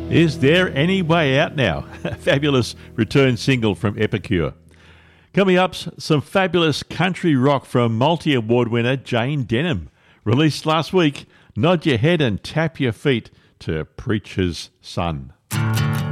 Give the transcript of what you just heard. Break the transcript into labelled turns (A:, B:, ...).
A: Is There Any Way Out Now? A fabulous return single from Epicure. Coming up, some fabulous country rock from multi-award winner Jane Denham. Released last week, Nod Your Head and Tap Your Feet to Preacher's Son.